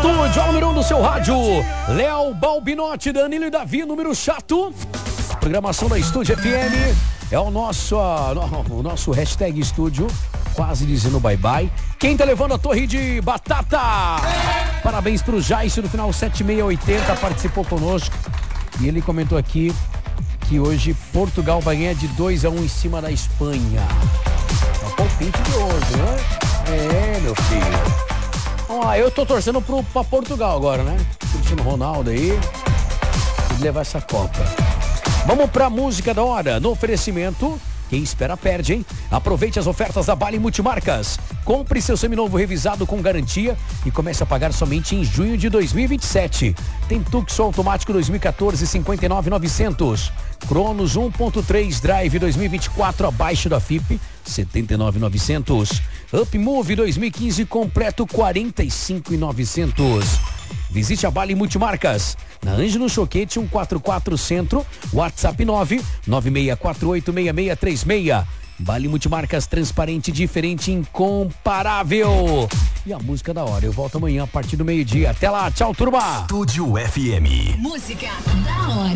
estúdio, ao número 1 do seu rádio, Léo Balbinotti, Danilo e Davi, número chato. Programação da Estúdio FM é o nosso hashtag estúdio, quase dizendo bye-bye. Quem tá levando a torre de batata? Parabéns pro Jaice do final 7680, participou conosco. E ele comentou aqui que hoje Portugal vai ganhar de 2-1 em cima da Espanha. É o palpite de hoje, né? É, meu filho. Vamos lá, eu tô torcendo pra Portugal agora, né? Cristiano Ronaldo aí, tem que levar essa Copa. Vamos pra música da hora, no oferecimento, quem espera perde, hein? Aproveite as ofertas da Bali Multimarcas. Compre seu seminovo revisado com garantia e comece a pagar somente em junho de 2027. Tem Tucson automático 2014, 59.900. Cronos 1.3 Drive 2024 abaixo da FIP, 79.900. Upmove 2015 completo, 45.900. Visite a Bali Multimarcas, na Ângelo Choquete 144 Centro, WhatsApp 996486636. Bali Multimarcas, transparente, diferente, incomparável. E a música da hora, eu volto amanhã a partir do meio-dia. Até lá, tchau, turma! Estúdio FM. Música da hora.